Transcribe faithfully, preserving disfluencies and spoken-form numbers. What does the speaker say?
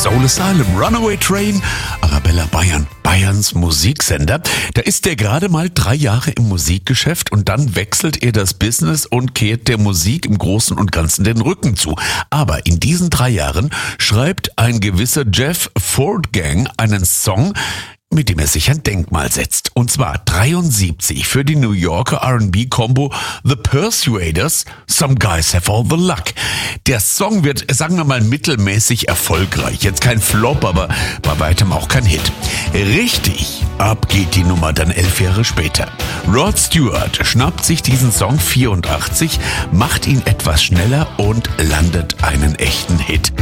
Soul Asylum, Runaway Train, Arabella Bayern, Bayerns Musiksender. Da ist er gerade mal drei Jahre im Musikgeschäft und dann wechselt er das Business und kehrt der Musik im Großen und Ganzen den Rücken zu. Aber in diesen drei Jahren schreibt ein gewisser Jeff Fortgang einen Song, mit dem er sich ein Denkmal setzt. Und zwar dreiundsiebzig für die New Yorker R and B-Combo The Persuaders, Some Guys Have All the Luck. Der Song wird, sagen wir mal, mittelmäßig erfolgreich. Jetzt kein Flop, aber bei weitem auch kein Hit. Richtig, ab geht die Nummer dann elf Jahre später. Rod Stewart schnappt sich diesen Song vierundachtzig, macht ihn etwas schneller und landet einen echten Hit.